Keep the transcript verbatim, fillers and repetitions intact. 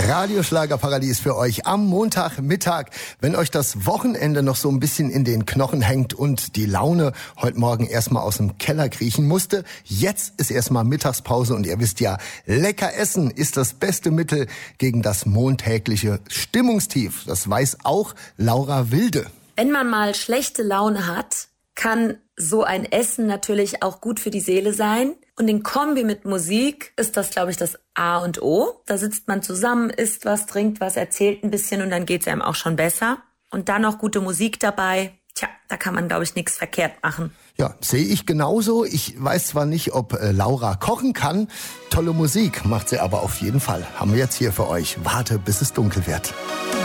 Radioschlagerparadies für euch am Montagmittag. Wenn euch das Wochenende noch so ein bisschen in den Knochen hängt und die Laune heute Morgen erstmal aus dem Keller kriechen musste, jetzt ist erstmal Mittagspause und ihr wisst ja, lecker essen ist das beste Mittel gegen das montägliche Stimmungstief. Das weiß auch Laura Wilde. Wenn man mal schlechte Laune hat, kann so ein Essen natürlich auch gut für die Seele sein. Und in Kombi mit Musik ist das, glaube ich, das A und O. Da sitzt man zusammen, isst was, trinkt was, erzählt ein bisschen und dann geht's einem auch schon besser. Und dann noch gute Musik dabei. Tja, da kann man, glaube ich, nichts verkehrt machen. Ja, sehe ich genauso. Ich weiß zwar nicht, ob äh, Laura kochen kann. Tolle Musik macht sie aber auf jeden Fall. Haben wir jetzt hier für euch. Warte, bis es dunkel wird.